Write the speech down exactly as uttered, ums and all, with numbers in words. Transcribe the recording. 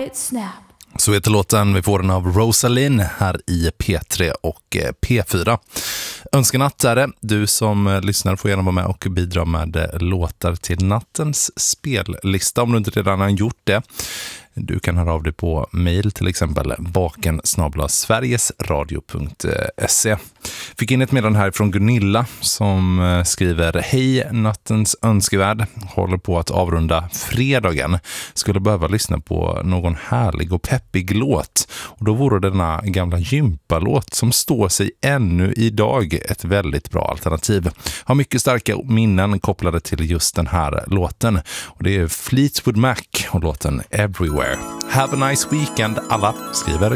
great snap. Så heter låten. Vi får den av Rosalind här i P tre och P fyra. Önskenatt är det. Du som lyssnar får gärna vara med och bidra med låtar till nattens spellista om du inte redan har gjort det. Du kan höra av dig på mejl till exempel baken snabel-a sverigesradio punkt se. Fick in ett meddelande här från Gunilla som skriver: Hej, nattens önskevärd. Håller på att avrunda fredagen. Skulle behöva lyssna på någon härlig och peppig låt. Och då vore denna gamla gympalåt som står sig ännu idag ett väldigt bra alternativ. Har mycket starka minnen kopplade till just den här låten. Och det är Fleetwood Mac och låten Everywhere. Have a nice weekend alla, skriver